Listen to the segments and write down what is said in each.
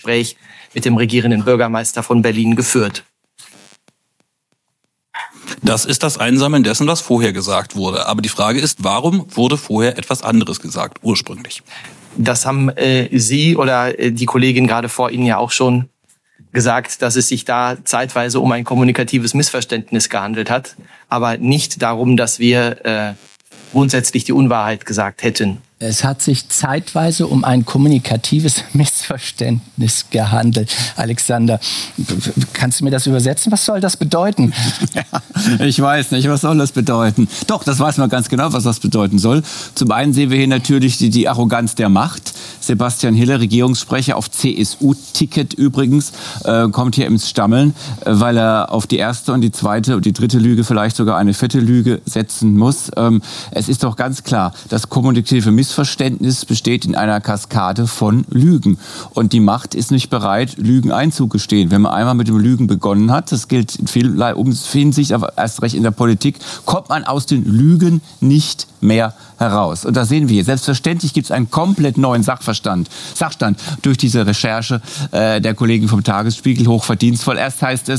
Gespräch mit dem regierenden Bürgermeister von Berlin geführt. Das ist das Einsammeln dessen, was vorher gesagt wurde. Aber die Frage ist, warum wurde vorher etwas anderes gesagt, ursprünglich? Das haben Sie oder die Kollegin gerade vor Ihnen ja auch schon gesagt, dass es sich da zeitweise um ein kommunikatives Missverständnis gehandelt hat, aber nicht darum, dass wir grundsätzlich die Unwahrheit gesagt hätten. Es hat sich zeitweise um ein kommunikatives Missverständnis gehandelt. Alexander, kannst du mir das übersetzen? Was soll das bedeuten? Ja, ich weiß nicht, was soll das bedeuten? Doch, das weiß man ganz genau, was das bedeuten soll. Zum einen sehen wir hier natürlich die Arroganz der Macht. Sebastian Hille, Regierungssprecher auf CSU-Ticket übrigens, kommt hier ins Stammeln, weil er auf die erste und die zweite und die dritte Lüge, vielleicht sogar eine vierte Lüge setzen muss. Es ist doch ganz klar, das kommunikative Missverständnis besteht in einer Kaskade von Lügen. Und die Macht ist nicht bereit, Lügen einzugestehen. Wenn man einmal mit dem Lügen begonnen hat, das gilt in vielerlei Hinsicht, aber erst recht in der Politik, kommt man aus den Lügen nicht mehr heraus. Und da sehen wir, selbstverständlich gibt es einen komplett neuen Sachstand durch diese Recherche der Kollegen vom Tagesspiegel, hochverdienstvoll. Erst heißt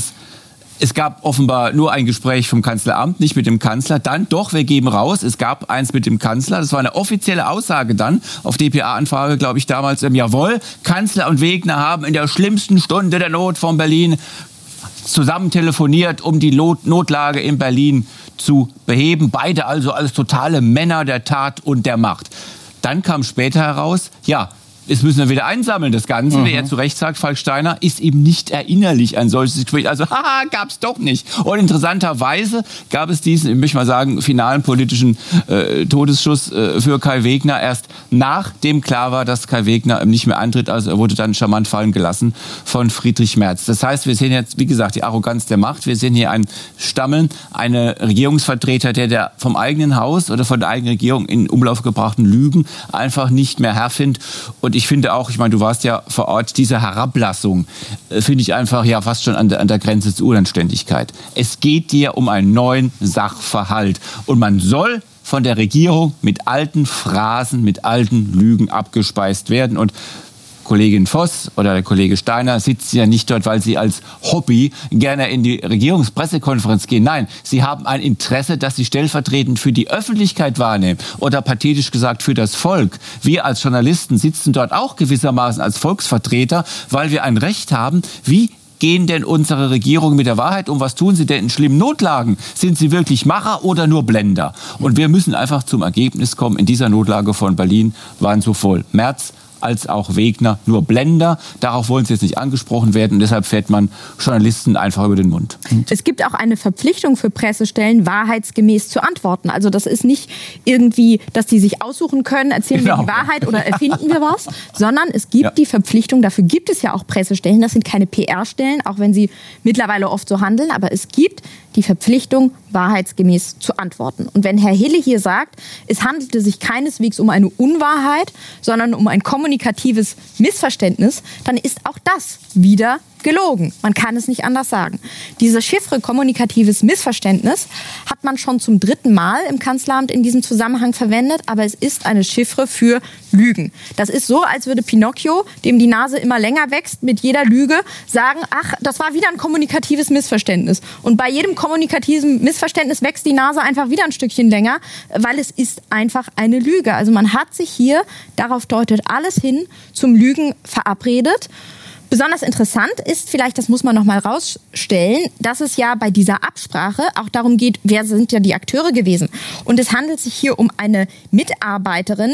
es gab offenbar nur ein Gespräch vom Kanzleramt, nicht mit dem Kanzler. Dann doch, wir geben raus, es gab eins mit dem Kanzler. Das war eine offizielle Aussage dann, auf dpa-Anfrage, glaube ich, damals. Jawohl, Kanzler und Wegner haben in der schlimmsten Stunde der Not von Berlin zusammen telefoniert, um die Notlage in Berlin zu beheben. Beide also als totale Männer der Tat und der Macht. Dann kam später heraus, ja, jetzt müssen wir wieder einsammeln, das Ganze, wie er zu Recht sagt, Falk Steiner, ist eben nicht erinnerlich ein solches Gespräch. Also, gab es doch nicht. Und interessanterweise gab es diesen, ich möchte mal sagen, finalen politischen Todesschuss für Kai Wegner erst nachdem klar war, dass Kai Wegner nicht mehr antritt. Also er wurde dann charmant fallen gelassen von Friedrich Merz. Das heißt, wir sehen jetzt, wie gesagt, die Arroganz der Macht. Wir sehen hier ein Stammeln, eine Regierungsvertreter, der vom eigenen Haus oder von der eigenen Regierung in Umlauf gebrachten Lügen einfach nicht mehr Herr findet. Und ich finde auch, ich meine, du warst ja vor Ort, diese Herablassung finde ich einfach ja fast schon an der Grenze zur Unanständigkeit. Es geht hier um einen neuen Sachverhalt und man soll von der Regierung mit alten Phrasen, mit alten Lügen abgespeist werden. Und Kollegin Voss oder der Kollege Steiner sitzen ja nicht dort, weil sie als Hobby gerne in die Regierungspressekonferenz gehen. Nein, sie haben ein Interesse, das sie stellvertretend für die Öffentlichkeit wahrnehmen oder pathetisch gesagt für das Volk. Wir als Journalisten sitzen dort auch gewissermaßen als Volksvertreter, weil wir ein Recht haben, wie gehen denn unsere Regierungen mit der Wahrheit um? Was tun sie denn in schlimmen Notlagen? Sind sie wirklich Macher oder nur Blender? Und wir müssen einfach zum Ergebnis kommen, in dieser Notlage von Berlin waren sowohl Merz als auch Wegner nur Blender. Darauf wollen sie jetzt nicht angesprochen werden und deshalb fährt man Journalisten einfach über den Mund. Es gibt auch eine Verpflichtung für Pressestellen, wahrheitsgemäß zu antworten. Also das ist nicht irgendwie, dass die sich aussuchen können, erzählen wir die Wahrheit oder erfinden wir was, sondern es gibt die Verpflichtung, dafür gibt es ja auch Pressestellen, das sind keine PR-Stellen, auch wenn sie mittlerweile oft so handeln, aber es gibt die Verpflichtung, wahrheitsgemäß zu antworten. Und wenn Herr Hille hier sagt, es handelte sich keineswegs um eine Unwahrheit, sondern um ein kommunikatives Missverständnis, dann ist auch das wieder gelogen. Man kann es nicht anders sagen. Diese Chiffre kommunikatives Missverständnis hat man schon zum 3. Mal im Kanzleramt in diesem Zusammenhang verwendet, aber es ist eine Chiffre für Lügen. Das ist so, als würde Pinocchio, dem die Nase immer länger wächst, mit jeder Lüge sagen, ach, das war wieder ein kommunikatives Missverständnis. Und bei jedem kommunikativen Missverständnis wächst die Nase einfach wieder ein Stückchen länger, weil es ist einfach eine Lüge. Also man hat sich hier, darauf deutet alles hin, zum Lügen verabredet. Besonders interessant ist vielleicht, das muss man noch mal rausstellen, dass es ja bei dieser Absprache auch darum geht, wer sind ja die Akteure gewesen. Und es handelt sich hier um eine Mitarbeiterin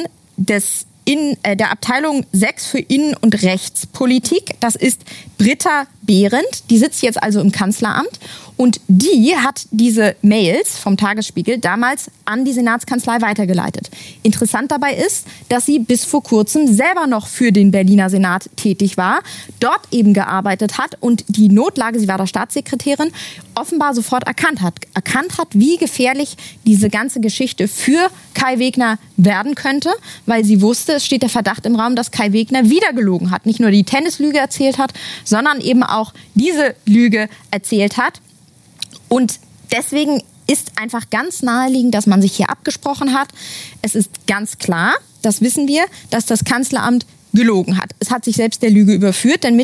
der Abteilung 6 für Innen- und Rechtspolitik. Das ist Britta Behrendt. Die sitzt jetzt also im Kanzleramt. Und die hat diese Mails vom Tagesspiegel damals an die Senatskanzlei weitergeleitet. Interessant dabei ist, dass sie bis vor kurzem selber noch für den Berliner Senat tätig war, dort eben gearbeitet hat und die Notlage, sie war da Staatssekretärin, offenbar sofort erkannt hat, wie gefährlich diese ganze Geschichte für Kai Wegner werden könnte, weil sie wusste, es steht der Verdacht im Raum, dass Kai Wegner wieder gelogen hat. Nicht nur die Tennislüge erzählt hat, sondern eben auch diese Lüge erzählt hat. Und deswegen ist einfach ganz naheliegend, dass man sich hier abgesprochen hat. Es ist ganz klar, das wissen wir, dass das Kanzleramt gelogen hat. Es hat sich selbst der Lüge überführt, denn